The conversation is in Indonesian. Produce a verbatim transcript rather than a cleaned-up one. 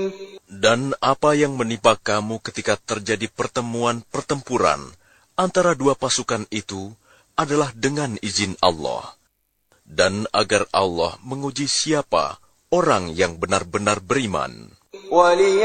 Dan apa yang menimpa kamu ketika terjadi pertemuan pertempuran antara dua pasukan itu adalah dengan izin Allah. Dan agar Allah menguji siapa orang yang benar-benar beriman.